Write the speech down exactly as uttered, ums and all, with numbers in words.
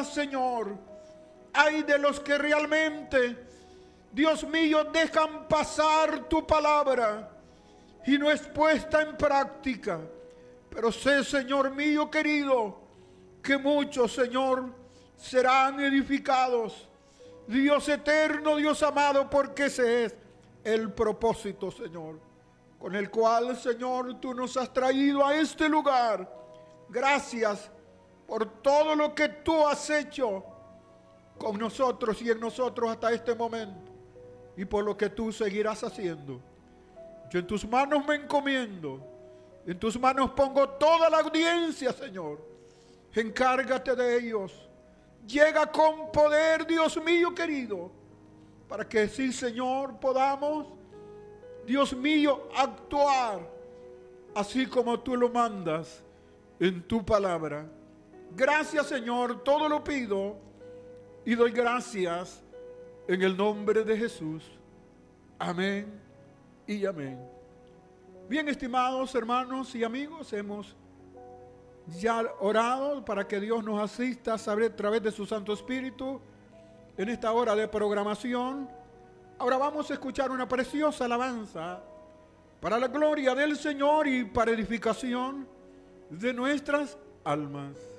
más, Señor. Ay de los que realmente, Dios mío, dejan pasar tu palabra y no es puesta en práctica. Pero sé, Señor mío querido, que muchos, Señor, serán edificados. Dios eterno, Dios amado, porque ese es el propósito, Señor, con el cual, Señor, tú nos has traído a este lugar. Gracias por todo lo que tú has hecho con nosotros y en nosotros hasta este momento, y por lo que tú seguirás haciendo. Yo en tus manos me encomiendo, en tus manos pongo toda la audiencia, Señor. Encárgate de ellos. Llega con poder, Dios mío querido, para que sí, Señor, podamos, Dios mío, actuar así como tú lo mandas en tu palabra. Gracias, Señor, todo lo pido y doy gracias en el nombre de Jesús. Amén y amén. Bien, estimados hermanos y amigos, hemos ya orado para que Dios nos asista a través de su Santo Espíritu en esta hora de programación. Ahora vamos a escuchar una preciosa alabanza para la gloria del Señor y para edificación de nuestras almas.